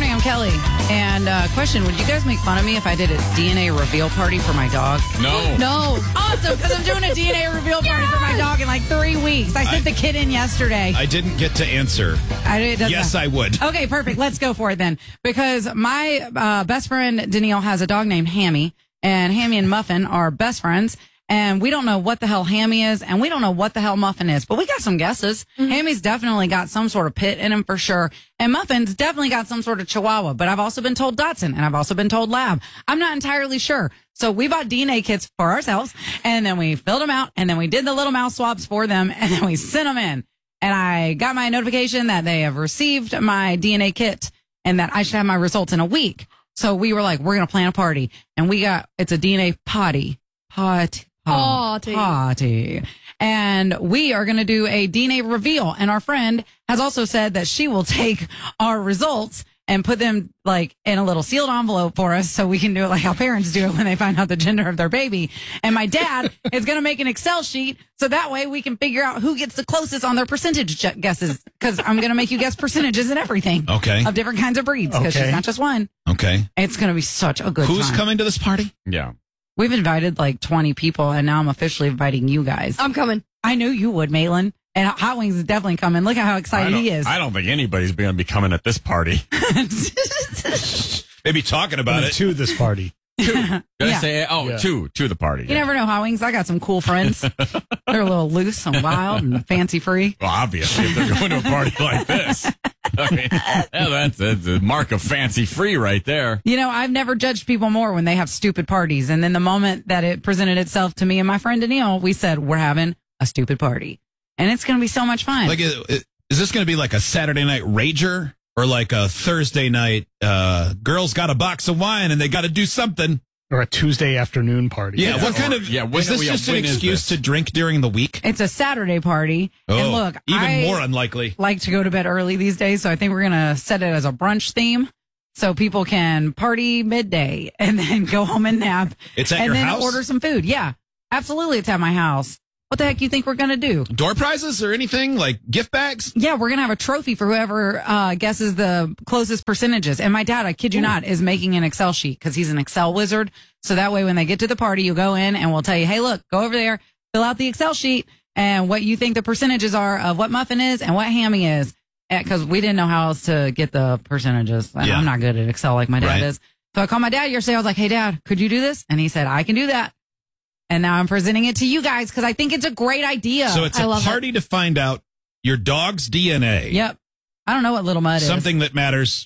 morning, I'm Kelly. And question, would you guys make fun of me if I did a DNA reveal party for my dog? No. No. Awesome, because I'm doing a DNA reveal party for my dog in like 3 weeks. I sent the kid in yesterday. I didn't get to answer. Yes, I would. Okay, perfect. Let's go for it then. Because my best friend, Danielle, has a dog named Hammy. And Hammy and Muffin are best friends. And we don't know what the hell Hammy is, and we don't know what the hell Muffin is, but we got some guesses. Hammy's definitely got some sort of pit in him for sure, and Muffin's definitely got some sort of Chihuahua, but I've also been told Dotson, and I've also been told Lab. I'm not entirely sure. So we bought DNA kits for ourselves, and then we filled them out, and then we did the little mouse swabs for them, and then we sent them in. And I got my notification that they have received my DNA kit, and that I should have my results in a week. So we were like, we're going to plan a party, and it's a DNA party. And we are going to do a DNA reveal. And our friend has also said that she will take our results and put them like in a little sealed envelope for us so we can do it like how parents do it when they find out the gender of their baby. And my dad is going to make an Excel sheet so that way we can figure out who gets the closest on their percentage guesses. Because I'm going to make you guess percentages and everything. Okay. Of different kinds of breeds because she's not just one. Okay. It's going to be such a good time. Who's coming to this party? Yeah. We've invited like 20 people, and now I'm officially inviting you guys. I'm coming. I knew you would, Maitland. And Hot Wings is definitely coming. Look at how excited he is. I don't think anybody's going to be coming at this party. Maybe talking about it. To this party. Did I Yeah. say, to the party. You never know, Hot Wings. I got some cool friends. They're a little loose and wild and fancy free. Well, obviously, if they're going to a party like this. I mean, that's a mark of fancy free right there. You know, I've never judged people more when they have stupid parties. And then the moment that it presented itself to me and my friend Danielle, we said, we're having a stupid party. And it's going to be so much fun. Like, is this going to be like a Saturday night rager or like a Thursday night, girls got a box of wine and they got to do something? Or a Tuesday afternoon party. Yeah, what kind of, is this just an excuse to drink during the week? It's a Saturday party. Oh, and look, even more unlikely. Like to go to bed early these days, so I think we're going to set it as a brunch theme so people can party midday and then go home and nap. It's at and your then house? order some food. Yeah, absolutely. It's at my house. What the heck you think we're going to do? Door prizes or anything? Like gift bags? Yeah, we're going to have a trophy for whoever guesses the closest percentages. And my dad, I kid you not, is making an Excel sheet because he's an Excel wizard. So that way when they get to the party, you go in and we'll tell you, hey, look, go over there, fill out the Excel sheet and what you think the percentages are of what Muffin is and what Hammy is. Because we didn't know how else to get the percentages. And I'm not good at Excel like my dad is. So I called my dad yesterday. I was like, hey, Dad, could you do this? And he said, I can do that. And now I'm presenting it to you guys because I think it's a great idea. So it's a party to find out your dog's DNA. Yep. I don't know what Little Mud is. Something that matters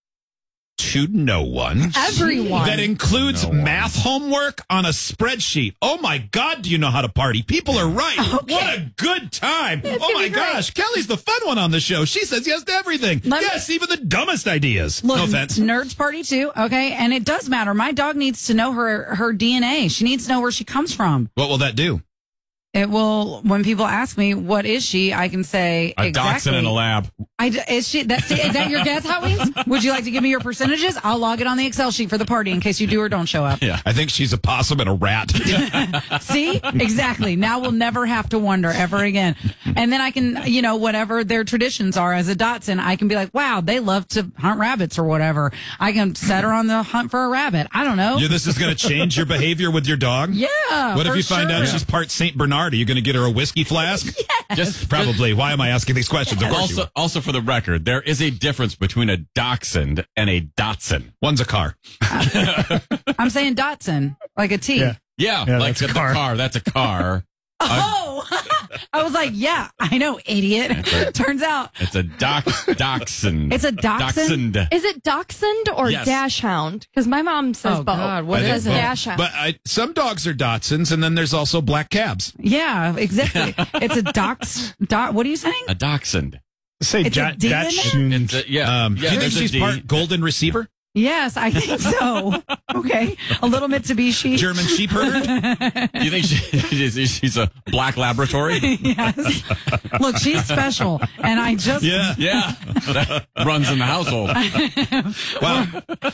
to no one. Everyone. That includes math homework on a spreadsheet. Oh my God, do you know how to party? People are right. Okay. What a good time. It's Oh gonna my be great. gosh, Kelly's the fun one on the show. She says yes to everything. Yes, even the dumbest ideas. Look, No offense. Nerds party too, okay? And it does matter. My dog needs to know her DNA. She needs to know where she comes from. What will that do? It will, when people ask me, what is she, I can say A exactly. dachshund in a lab. Is that your guess, Hot Wings? Would you like to give me your percentages? I'll log it on the Excel sheet for the party in case you do or don't show up. Yeah. I think she's a possum and a rat. See? Exactly. Now we'll never have to wonder ever again. And then I can, whatever their traditions are as a Dotson, I can be like, wow, they love to hunt rabbits or whatever. I can set her on the hunt for a rabbit. I don't know. This is going to change your behavior with your dog? Yeah. What if for you find sure. out she's part St. Bernard? Are you going to get her a whiskey flask? Just Probably. Why am I asking these questions? Of course you will. Also, for the record, there is a difference between a dachshund and a Dotson. One's a car. I'm saying Dotson, like a T. Yeah. Yeah, like that's a the car. car. That's a car. Oh, I was like, yeah, I know, idiot. Turns out It's a dachshund. It's a dachshund? Dachshund. Is it dachshund or Yes. dashhound? Because my mom says Oh, both. God, what It is says it? dashhound. But some dogs are Dachshunds, and then there's also black cabs. yeah, exactly. It's a what are you saying? A dachshund. Say It's a D in there? Dachshund. It's a, yeah. Do you think there's a she's D. part golden receiver? Yes, I think so. Okay, a little Mitsubishi. German sheep herder? You think she's a black laboratory? Yes. Look, she's special, and I just Yeah. Yeah, that runs in the household. Wow.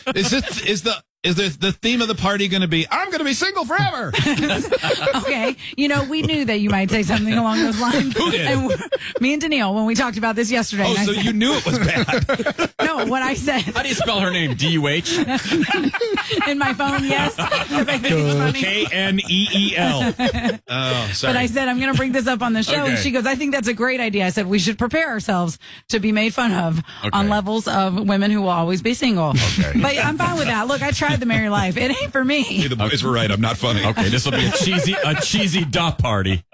Is the theme of the party going to be, I'm going to be single forever? okay. We knew that you might say something along those lines. Who did? And me and Danielle, when we talked about this yesterday. Oh, and I so said, you knew it was bad. no, what I said How do you spell her name? D-U-H? in my phone, yes. 'cause I think it's funny. Kneel. Oh, sorry. But I said, I'm going to bring this up on the show. And Okay. she goes, I think that's a great idea. I said, we should prepare ourselves to be made fun of on levels of women who will always be single. Okay. But I'm fine with that. Look, I tried the married life. It ain't for me. The boys were right. I'm not funny. Okay, this will be a cheesy dot party.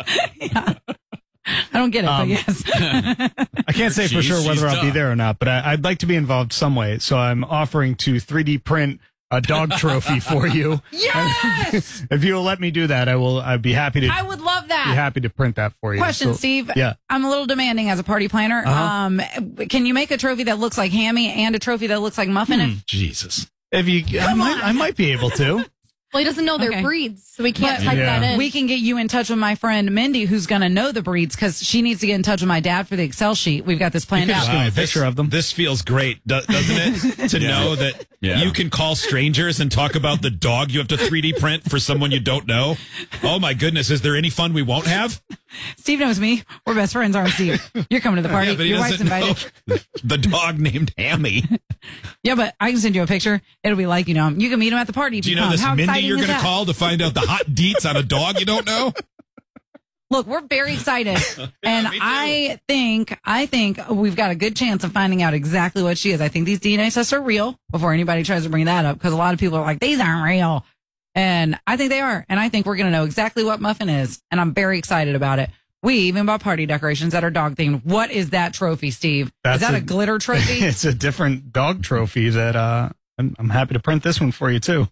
I don't get it, but yes. I can't say for sure whether I'll be there or not, but I'd like to be involved some way. So I'm offering to 3D print a dog trophy for you. Yes! If you will let me do that, I'd be happy to. I would love Be that. happy to print that for you. Question, So, Steve. Yeah. I'm a little demanding as a party planner. Can you make a trophy that looks like Hammy and a trophy that looks like Muffin? Jesus. If you, I might be able to. Well, he doesn't know their Okay. breeds, so we can't But- type Yeah. that in. We can get you in touch with my friend Mindy, who's going to know the breeds because she needs to get in touch with my dad for the Excel sheet. We've got this planned You could out. just give me a picture of them. This feels great, doesn't it? To know that you can call strangers and talk about the dog you have to 3D print for someone you don't know. Oh my goodness, is there any fun we won't have? Steve knows me. We're best friends, aren't we, Steve? You're coming to the party. Yeah, but he Your wife's doesn't invited. know the dog named Hammy. Yeah, but I can send you a picture. It'll be like, you can meet him at the party. if Do you know come. this How Mindy exciting you're is going to that? call to find out the hot deets on a dog you don't know? Look, we're very excited. And me too. I think we've got a good chance of finding out exactly what she is. I think these DNA tests are real before anybody tries to bring that up because a lot of people are like, these aren't real. And I think they are. And I think we're going to know exactly what Muffin is. And I'm very excited about it. We even bought party decorations that are dog themed. What is that trophy, Steve? That's is that a a- glitter trophy? It's a different dog trophy that I'm happy to print this one for you too.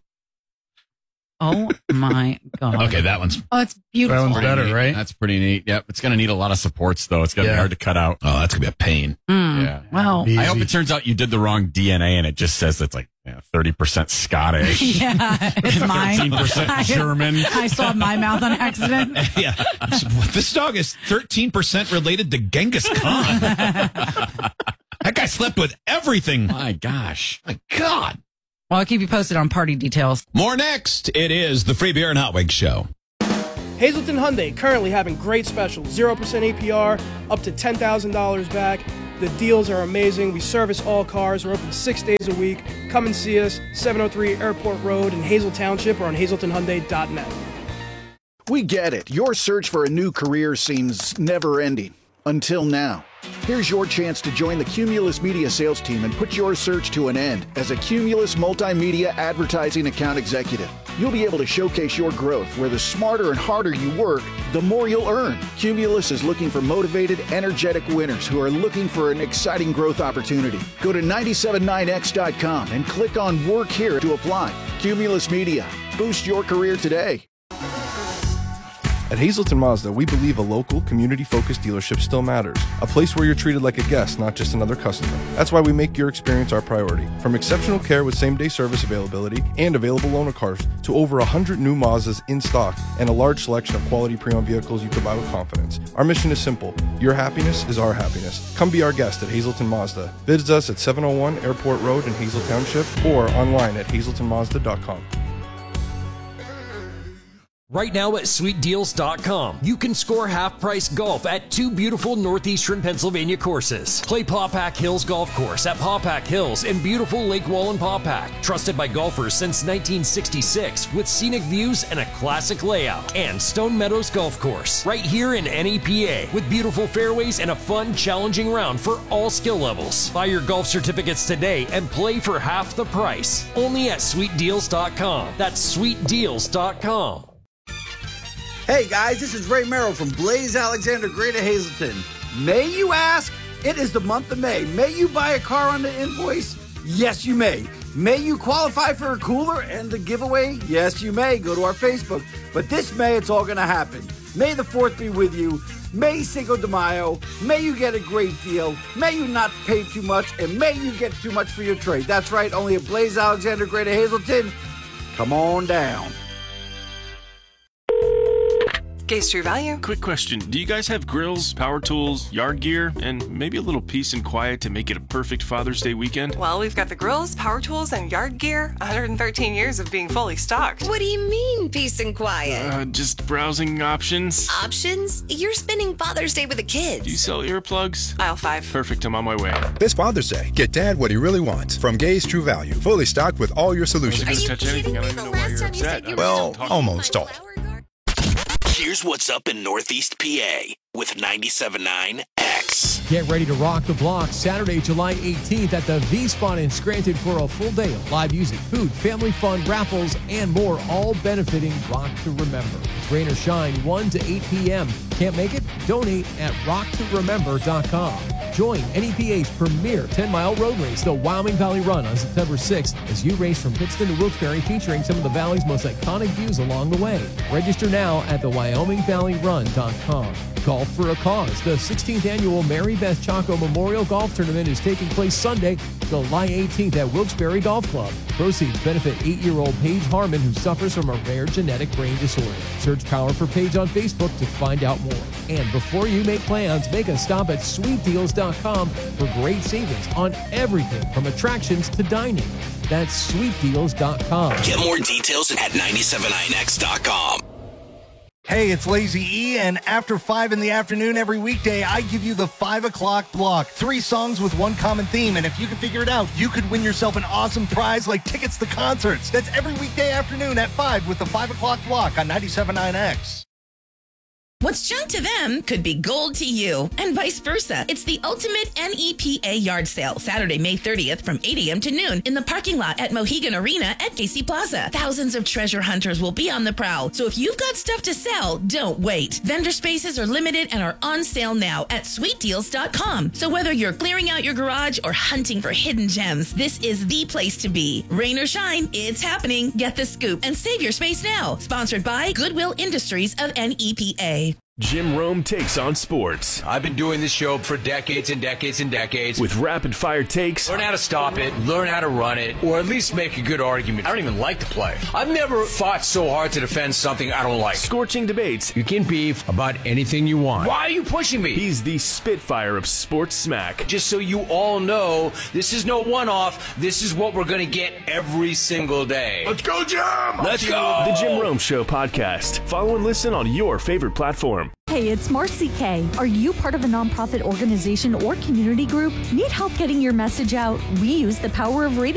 Oh my God. Okay, that one's. Oh, it's beautiful. That one's better, Neat. right? That's pretty neat. Yep. It's going to need a lot of supports, though. It's going to be Yeah. hard to cut out. Oh, that's going to be a pain. Yeah. Well, Easy. I hope it turns out you did the wrong DNA and it just says it's like 30% Scottish, yeah, it's mine. 13% German. I swabbed my mouth on accident. Yeah. This dog is 13% related to Genghis Khan. That guy slept with everything. My gosh. My God. Well, I'll keep you posted on party details. More next. It is the Free Beer and Hot Wings Show. Hazleton Hyundai currently having great specials, 0% APR, up to $10,000 back. The deals are amazing. We service all cars. We're open 6 days a week. Come and see us, 703 Airport Road in Hazel Township or on hazeltonhyundai.net. We get it. Your search for a new career seems never-ending. Until now. Here's your chance to join the Cumulus Media sales team and put your search to an end as a Cumulus Multimedia Advertising Account Executive. You'll be able to showcase your growth where the smarter and harder you work, the more you'll earn. Cumulus is looking for motivated, energetic winners who are looking for an exciting growth opportunity. Go to 979x.com and click on Work Here to apply. Cumulus Media. Boost your career today. At Hazleton Mazda, we believe a local, community-focused dealership still matters. A place where you're treated like a guest, not just another customer. That's why we make your experience our priority. From exceptional care with same-day service availability and available loaner cars to over 100 new Mazdas in stock and a large selection of quality pre-owned vehicles you can buy with confidence. Our mission is simple. Your happiness is our happiness. Come be our guest at Hazleton Mazda. Visit us at 701 Airport Road in Hazel Township or online at hazeltonmazda.com. Right now at sweetdeals.com, you can score half-price golf at two beautiful northeastern Pennsylvania courses. Play Pawpack Hills Golf Course at Pawpack Hills in beautiful Lake Wallen Pawpack. Trusted by golfers since 1966 with scenic views and a classic layout. And Stone Meadows Golf Course, right here in NEPA with beautiful fairways and a fun, challenging round for all skill levels. Buy your golf certificates today and play for half the price. Only at sweetdeals.com. That's sweetdeals.com. Hey guys, this is Ray Merrill from Blaze Alexander Greater Hazleton. May you ask? It is the month of May. May you buy a car on the invoice? Yes, you may. May you qualify for a cooler and the giveaway? Yes, you may. Go to our Facebook. But this May, it's all going to happen. May the 4th be with you. May Cinco de Mayo. May you get a great deal. May you not pay too much. And may you get too much for your trade. That's right, only at Blaze Alexander Greater Hazleton. Come on down. Gaze True Value. Quick question. Do you guys have grills, power tools, yard gear, and maybe a little peace and quiet to make it a perfect Father's Day weekend? Well, we've got the grills, power tools, and yard gear. 113 years of being fully stocked. What do you mean, peace and quiet? Just browsing options. Options? You're spending Father's Day with the kids. Do you sell earplugs? Aisle 5. Perfect, I'm on my way. This Father's Day, get Dad what he really wants from Gaze True Value. Fully stocked with all your solutions. Are you kidding me? I don't even know why you're upset. Well, almost all. Here's what's up in Northeast PA with 97.9 X. Get ready to rock the block Saturday, July 18th at the V-Spot in Scranton for a full day of live music, food, family fun, raffles, and more, all benefiting Rock to Remember. It's rain or shine, 1 to 8 p.m. Can't make it? Donate at rocktoremember.com. Join NEPA's premier 10-mile road race, the Wyoming Valley Run, on September 6th as you race from Pittston to Wilkes-Barre, featuring some of the Valley's most iconic views along the way. Register now at the WyomingValleyRun.com. Golf for a Cause. The 16th annual Mary Beth Chaco Memorial Golf Tournament is taking place Sunday, July 18th at Wilkes-Barre Golf Club. Proceeds benefit 8-year-old Paige Harmon, who suffers from a rare genetic brain disorder. Search Power for Paige on Facebook to find out more. And before you make plans, make a stop at sweetdeals.com for great savings on everything from attractions to dining. That's sweetdeals.com. Get more details at 979x.com. Hey, it's Lazy E, and after 5 in the afternoon every weekday, I give you the 5 o'clock block. 3 songs with one common theme, and if you can figure it out, you could win yourself an awesome prize like tickets to concerts. That's every weekday afternoon at 5 with the 5 o'clock block on 97.9 X. What's junk to them could be gold to you, and vice versa. It's the ultimate NEPA yard sale, Saturday, May 30th from 8 a.m. to noon in the parking lot at Mohegan Arena at KC Plaza. Thousands of treasure hunters will be on the prowl, so if you've got stuff to sell, don't wait. Vendor spaces are limited and are on sale now at sweetdeals.com. So whether you're clearing out your garage or hunting for hidden gems, this is the place to be. Rain or shine, it's happening. Get the scoop and save your space now. Sponsored by Goodwill Industries of NEPA. Jim Rome takes on sports. I've been doing this show for decades and decades and decades. With rapid-fire takes. Learn how to stop it, learn how to run it, or at least make a good argument. I don't even like to play. I've never fought so hard to defend something I don't like. Scorching debates. You can beef about anything you want. Why are you pushing me? He's the Spitfire of sports smack. Just so you all know, this is no one-off. This is what we're going to get every single day. Let's go, Jim! Let's go! The Jim Rome Show podcast. Follow and listen on your favorite platform. Hey, it's Marcy K. Are you part of a nonprofit organization or community group? Need help getting your message out? We use the power of radio